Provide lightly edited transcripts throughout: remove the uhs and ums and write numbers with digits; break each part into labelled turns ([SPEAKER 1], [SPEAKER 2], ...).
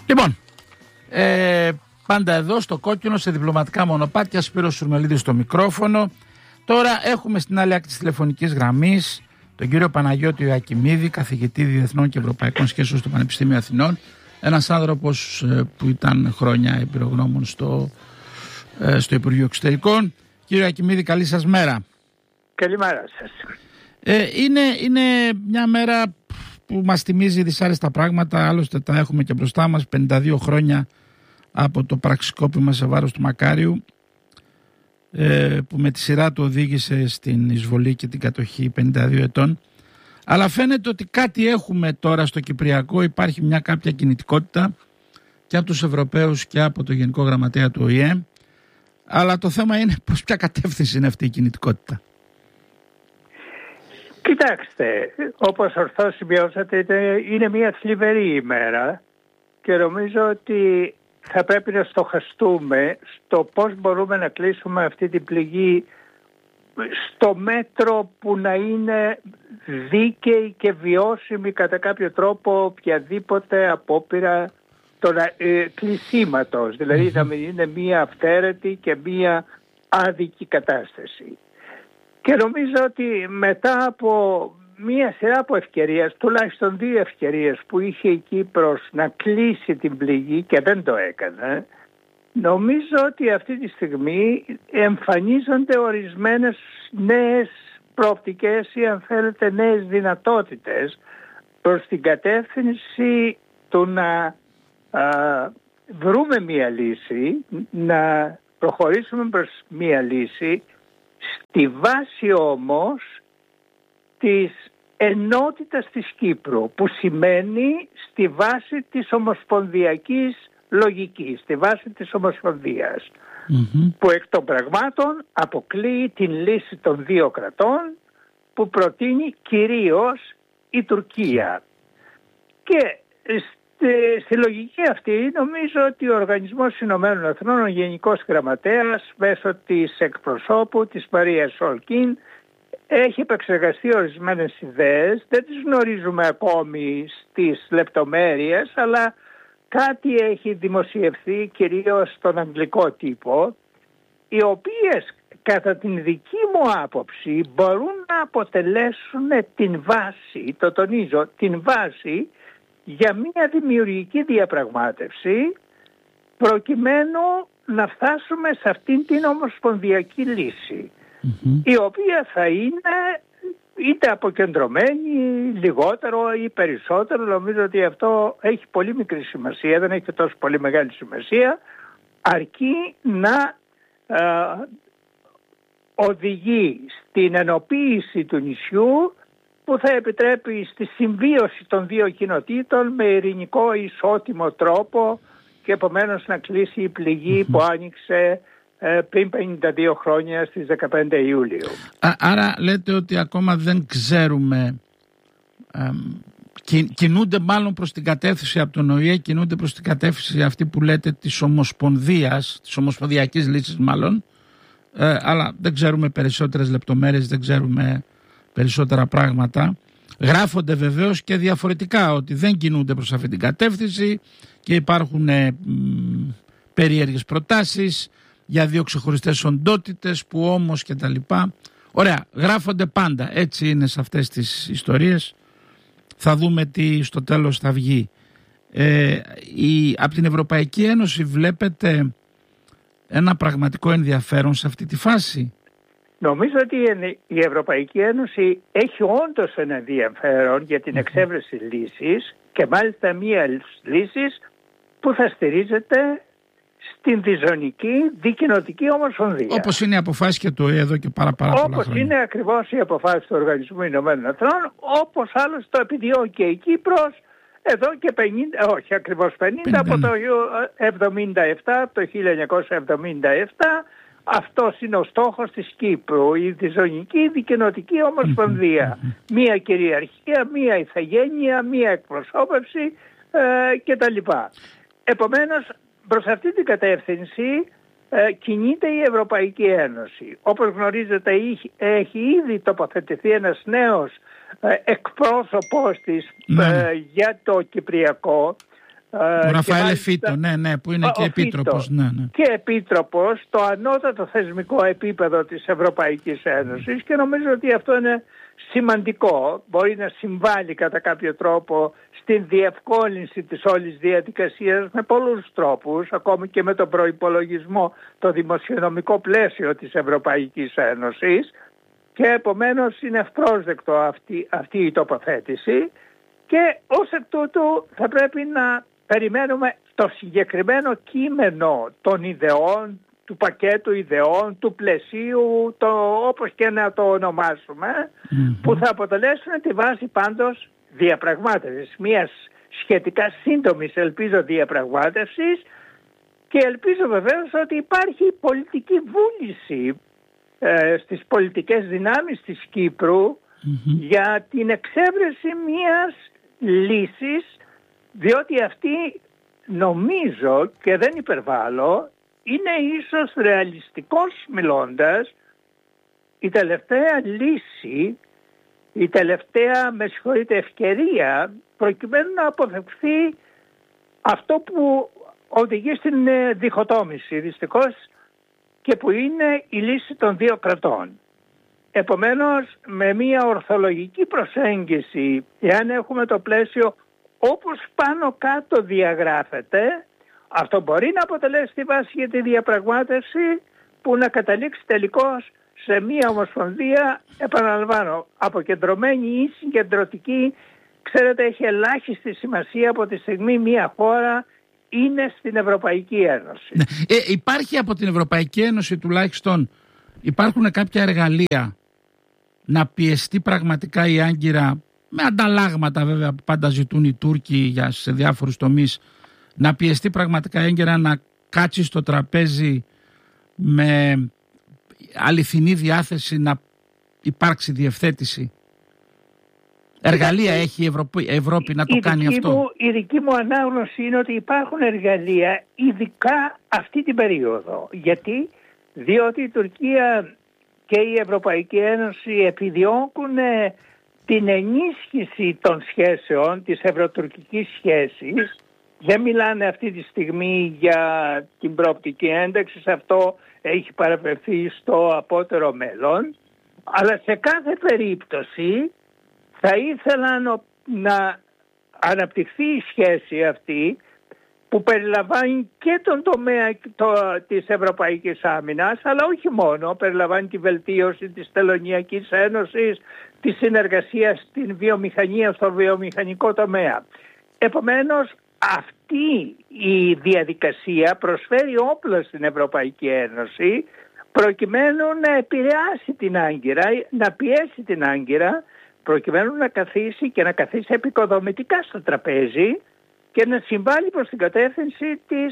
[SPEAKER 1] Λοιπόν, πάντα εδώ στο κόκκινο, σε διπλωματικά μονοπάτια, Σπύρος Σουρμελίδης στο μικρόφωνο. Τώρα έχουμε στην άλλη άκρη της τηλεφωνικής γραμμής τον κύριο Παναγιώτη Ιωακημίδη, καθηγητή Διεθνών και Ευρωπαϊκών Σχέσεων στο Πανεπιστήμιο Αθηνών. Ένας άνθρωπος που ήταν χρόνια εμπειρογνώμων στο Υπουργείο Εξωτερικών. Κύριε Ιωακημίδη, καλή σας μέρα.
[SPEAKER 2] Καλημέρα σας.
[SPEAKER 1] Είναι μια μέρα που μας θυμίζει δυσάρεστα πράγματα, άλλωστε τα έχουμε και μπροστά μας, 52 χρόνια από το πραξικόπημα σε βάρος του Μακάριου, που με τη σειρά του οδήγησε στην εισβολή και την κατοχή 52 ετών. Αλλά φαίνεται ότι κάτι έχουμε τώρα στο Κυπριακό, υπάρχει μια κάποια κινητικότητα και από τους Ευρωπαίους και από το Γενικό Γραμματέα του ΟΗΕ, αλλά το θέμα είναι προς ποια κατεύθυνση είναι αυτή η κινητικότητα.
[SPEAKER 2] Κοιτάξτε, όπως ορθώς σημειώσατε, είναι μια θλιβερή ημέρα και νομίζω ότι θα πρέπει να στοχαστούμε στο πώς μπορούμε να κλείσουμε αυτή την πληγή στο μέτρο που να είναι δίκαιη και βιώσιμη κατά κάποιο τρόπο οποιαδήποτε απόπειρα κλεισίματος. Δηλαδή θα είναι μια αυθαίρετη και μια άδικη κατάσταση. Και νομίζω ότι μετά από μία σειρά από ευκαιρίες, τουλάχιστον 2 ευκαιρίες που είχε η Κύπρος να κλείσει την πληγή και δεν το έκανε, νομίζω ότι αυτή τη στιγμή εμφανίζονται ορισμένες νέες προοπτικές ή αν θέλετε νέες δυνατότητες προς την κατεύθυνση του να βρούμε μία λύση, να προχωρήσουμε προς μία λύση στη βάση όμως της ενότητας της Κύπρου, που σημαίνει στη βάση της ομοσπονδιακής λογικής, στη βάση της ομοσπονδίας, που εκ των πραγμάτων αποκλείει την λύση των 2 κρατών που προτείνει κυρίως η Τουρκία. Και στη λογική αυτή νομίζω ότι ο Οργανισμός Ηνωμένων Εθνών, ο Γενικός Γραμματέας μέσω της εκπροσώπου της Μαρία Σολκίν έχει επεξεργαστεί ορισμένες ιδέες, δεν τις γνωρίζουμε ακόμη στις λεπτομέρειες, αλλά κάτι έχει δημοσιευθεί κυρίως στον αγγλικό τύπο, οι οποίες κατά την δική μου άποψη μπορούν να αποτελέσουν την βάση, το τονίζω, την βάση για μια δημιουργική διαπραγμάτευση προκειμένου να φτάσουμε σε αυτήν την ομοσπονδιακή λύση, η οποία θα είναι είτε αποκεντρωμένη, λιγότερο ή περισσότερο. Νομίζω ότι αυτό έχει πολύ μικρή σημασία, δεν έχει τόσο πολύ μεγάλη σημασία, αρκεί να οδηγεί στην ενοποίηση του νησιού, που θα επιτρέπει στη συμβίωση των 2 κοινοτήτων με ειρηνικό ισότιμο τρόπο και επομένως να κλείσει η πληγή που άνοιξε πριν 52 χρόνια στις 15 Ιουλίου.
[SPEAKER 1] Άρα λέτε ότι ακόμα δεν ξέρουμε, κινούνται μάλλον προς την κατεύθυνση από τον ΟΗΕ, κινούνται προς την κατεύθυνση αυτή που λέτε της ομοσπονδίας, της ομοσπονδιακής λύσης μάλλον, αλλά δεν ξέρουμε περισσότερες λεπτομέρειες, δεν ξέρουμε περισσότερα πράγματα. Γράφονται βεβαίως και διαφορετικά ότι δεν κινούνται προς αυτή την κατεύθυνση και υπάρχουν περίεργες προτάσεις για 2 ξεχωριστές οντότητες που όμως και τα λοιπά. Ωραία, γράφονται πάντα, έτσι είναι σε αυτές τις ιστορίες. Θα δούμε τι στο τέλος θα βγει. Από την Ευρωπαϊκή Ένωση βλέπετε ένα πραγματικό ενδιαφέρον σε αυτή τη φάση?
[SPEAKER 2] Νομίζω ότι η Ευρωπαϊκή Ένωση έχει όντως ένα ενδιαφέρον για την εξέβρεση λύσης, και μάλιστα μία λύσης που θα στηρίζεται στην διζωνική δικοινοτική ομοσπονδία.
[SPEAKER 1] Όπως είναι οι αποφάσεις και του ΟΗΕ εδώ και πάρα πολλά χρόνια.
[SPEAKER 2] Όπως είναι ακριβώς οι αποφάσεις του Οργανισμού Ηνωμένων Εθνών, όπως άλλως το επιδιώκει και η Κύπρος εδώ και 50, όχι ακριβώς 50, από το 1977, το 1977, αυτός είναι ο στόχος της Κύπρου, η διζωνική δικοινοτική ομοσπονδία. Μία κυριαρχία, μία ηθαγένεια, μία εκπροσώπευση κτλ. Επομένως, προς αυτή την κατεύθυνση κινείται η Ευρωπαϊκή Ένωση. Όπως γνωρίζετε, έχει ήδη τοποθετηθεί ένας νέος εκπρόσωπος της για το Κυπριακό,
[SPEAKER 1] Ο Ραφαέλ Φίτο, ναι, που είναι και επίτροπος. Ναι.
[SPEAKER 2] Και επίτροπος στο ανώτατο θεσμικό επίπεδο της Ευρωπαϊκής Ένωσης, και νομίζω ότι αυτό είναι σημαντικό. Μπορεί να συμβάλλει κατά κάποιο τρόπο στην διευκόλυνση της όλης διαδικασίας με πολλούς τρόπους, ακόμη και με τον προϋπολογισμό, το δημοσιονομικό πλαίσιο της Ευρωπαϊκής Ένωσης, και επομένως είναι ευπρόσδεκτο αυτή η τοποθέτηση, και ως εκ τούτου θα πρέπει να περιμένουμε το συγκεκριμένο κείμενο των ιδεών, του πακέτου ιδεών, του πλαισίου, όπως και να το ονομάσουμε, που θα αποτελέσουν τη βάση πάντως διαπραγμάτευσης, μιας σχετικά σύντομης, ελπίζω, διαπραγμάτευσης, και ελπίζω βεβαίως ότι υπάρχει πολιτική βούληση στις πολιτικές δυνάμεις της Κύπρου για την εξέβρεση μιας λύσης, διότι αυτή, νομίζω και δεν υπερβάλλω, είναι ίσως ρεαλιστικός μιλώντας η τελευταία λύση, η τελευταία, ευκαιρία, προκειμένου να αποφευχθεί αυτό που οδηγεί στην διχοτόμηση δυστυχώς, και που είναι η λύση των δύο κρατών. Επομένως, με μια ορθολογική προσέγγιση, εάν έχουμε το πλαίσιο όπως πάνω κάτω διαγράφεται, αυτό μπορεί να αποτελέσει τη βάση για τη διαπραγμάτευση που να καταλήξει τελικώς σε μια ομοσπονδία, επαναλαμβάνω, αποκεντρωμένη ή συγκεντρωτική. Ξέρετε, έχει ελάχιστη σημασία από τη στιγμή μια χώρα είναι στην Ευρωπαϊκή Ένωση.
[SPEAKER 1] Υπάρχει από την Ευρωπαϊκή Ένωση τουλάχιστον, υπάρχουν κάποια εργαλεία να πιεστεί πραγματικά η Άγκυρα, με ανταλλάγματα βέβαια που πάντα ζητούν οι Τούρκοι σε διάφορους τομείς, να πιεστεί πραγματικά η Άγκυρα να κάτσει στο τραπέζι με αληθινή διάθεση να υπάρξει διευθέτηση? Εργαλεία έχει η Ευρώπη να το κάνει αυτό?
[SPEAKER 2] Η δική μου ανάγνωση είναι ότι υπάρχουν εργαλεία, ειδικά αυτή την περίοδο. Γιατί? Διότι η Τουρκία και η Ευρωπαϊκή Ένωση επιδιώκουν την ενίσχυση των σχέσεων, της ευρωτουρκικής σχέσης. Δεν μιλάνε αυτή τη στιγμή για την προοπτική ένταξη, αυτό έχει παραπευθεί στο απότερο μέλλον. Αλλά σε κάθε περίπτωση θα ήθελαν να αναπτυχθεί η σχέση αυτή, που περιλαμβάνει και τον τομέα της Ευρωπαϊκής Άμυνας, αλλά όχι μόνο, περιλαμβάνει τη βελτίωση της Τελωνειακής Ένωσης, τη συνεργασία στην βιομηχανία, στο βιομηχανικό τομέα. Επομένως, αυτή η διαδικασία προσφέρει όπλα στην Ευρωπαϊκή Ένωση, προκειμένου να επηρεάσει την Άγκυρα, να πιέσει την Άγκυρα, προκειμένου να καθίσει και να καθίσει επικοδομητικά στο τραπέζι και να συμβάλλει προς την κατεύθυνση της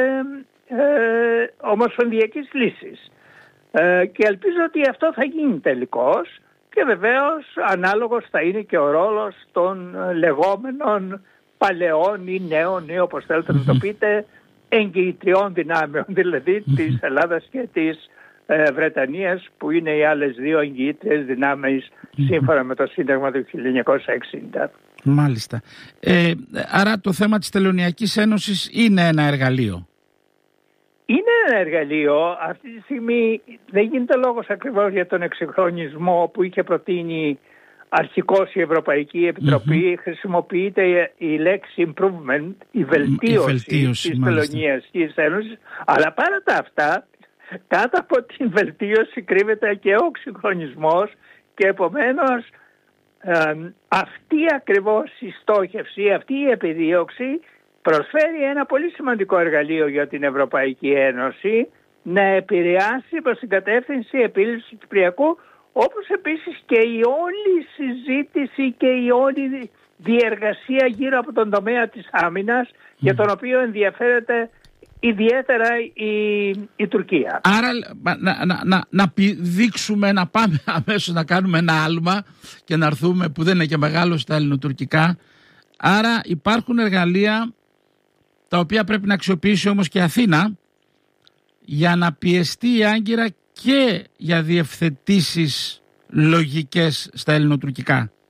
[SPEAKER 2] ομοσπονδιακής λύσης. Και ελπίζω ότι αυτό θα γίνει τελικώς, και βεβαίως ανάλογος θα είναι και ο ρόλος των λεγόμενων παλαιών ή νέων, ή όπως θέλετε να το πείτε, εγγυητριών δυνάμεων, δηλαδή της Ελλάδας και της Βρετανίας, που είναι οι άλλες δύο εγγυήτριες δυνάμεις σύμφωνα με το Σύνταγμα του 1960.
[SPEAKER 1] Μάλιστα. Άρα το θέμα της Τελωνειακής Ένωσης είναι ένα εργαλείο.
[SPEAKER 2] Είναι ένα εργαλείο. Αυτή τη στιγμή δεν γίνεται λόγος ακριβώς για τον εξυγχρονισμό που είχε προτείνει αρχικώς η Ευρωπαϊκή Επιτροπή. Χρησιμοποιείται η λέξη improvement, η βελτίωση της Τελωνειακής Ένωσης, αλλά παρά τα αυτά, κάτω από την βελτίωση κρύβεται και ο εξυγχρονισμός, και επομένως αυτή ακριβώς η στόχευση, αυτή η επιδίωξη προσφέρει ένα πολύ σημαντικό εργαλείο για την Ευρωπαϊκή Ένωση να επηρεάσει προς την κατεύθυνση επίλυσης του Κυπριακού, όπως επίσης και η όλη συζήτηση και η όλη διεργασία γύρω από τον τομέα της άμυνας, για τον οποίο ενδιαφέρεται ιδιαίτερα η Τουρκία.
[SPEAKER 1] Άρα να δείξουμε, να πάμε αμέσως να κάνουμε ένα άλμα και να έρθουμε, που δεν είναι και μεγάλο, στα ελληνοτουρκικά. Άρα υπάρχουν εργαλεία τα οποία πρέπει να αξιοποιήσει όμως και η Αθήνα για να πιεστεί η Άγκυρα και για διευθετήσεις λογικές στα ελληνοτουρκικά.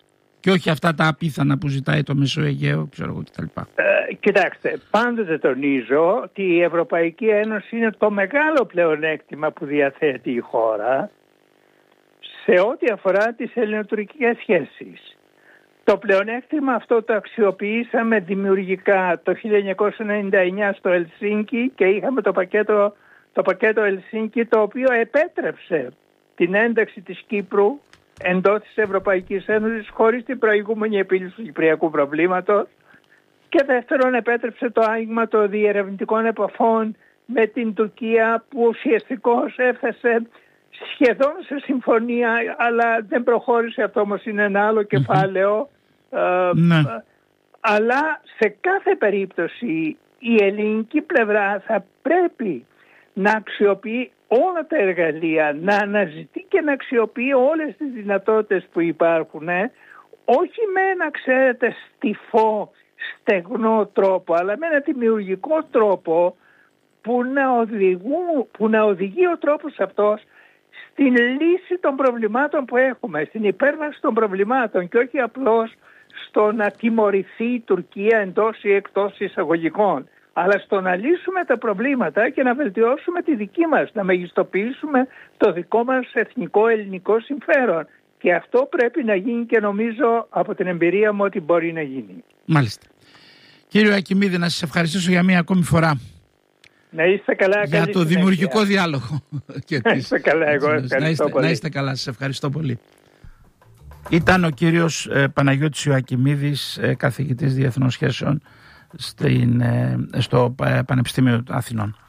[SPEAKER 1] και όχι αυτά τα απίθανα που ζητάει το Μεσοαιγαίο, ξέρω εγώ κτλ.
[SPEAKER 2] Κοιτάξτε, πάντοτε τονίζω ότι η Ευρωπαϊκή Ένωση είναι το μεγάλο πλεονέκτημα που διαθέτει η χώρα σε ό,τι αφορά τις ελληνοτουρκικές σχέσεις. Το πλεονέκτημα αυτό το αξιοποιήσαμε δημιουργικά το 1999 στο Ελσίνκι και είχαμε το πακέτο Ελσίνκι, το οποίο επέτρεψε την ένταξη της Κύπρου εντός της Ευρωπαϊκής Ένωσης χωρίς την προηγούμενη επίλυση του κυπριακού προβλήματος, και δεύτερον επέτρεψε το άνοιγμα των διερευνητικών επαφών με την Τουρκία, που ουσιαστικώς έφτασε σχεδόν σε συμφωνία, αλλά δεν προχώρησε. Αυτό όμως είναι ένα άλλο κεφάλαιο. Αλλά σε κάθε περίπτωση η ελληνική πλευρά θα πρέπει να αξιοποιεί όλα τα εργαλεία, να αναζητεί και να αξιοποιεί όλες τις δυνατότητες που υπάρχουν, όχι με ένα, ξέρετε, στιφό, στεγνό τρόπο, αλλά με ένα δημιουργικό τρόπο που να οδηγεί ο τρόπος αυτός στην λύση των προβλημάτων που έχουμε, στην υπέρβαση των προβλημάτων, και όχι απλώς στο να τιμωρηθεί η Τουρκία εντός ή εκτός εισαγωγικών, αλλά στο να λύσουμε τα προβλήματα και να βελτιώσουμε τη δική μας, να μεγιστοποιήσουμε το δικό μας εθνικό ελληνικό συμφέρον. Και αυτό πρέπει να γίνει, και νομίζω από την εμπειρία μου ότι μπορεί να γίνει.
[SPEAKER 1] Μάλιστα. Κύριο Ακιμίδη, να σας ευχαριστήσω για μία ακόμη φορά.
[SPEAKER 2] Να είστε καλά.
[SPEAKER 1] Για το δημιουργικό διάλογο.
[SPEAKER 2] Να είστε καλά, εγώ ευχαριστώ πολύ.
[SPEAKER 1] Να είστε καλά, σας ευχαριστώ πολύ. Ήταν ο κύριος Παναγιώτης Ιωακιμίδης, καθηγητής διεθνών σχέσεων στο Πανεπιστήμιο Αθηνών.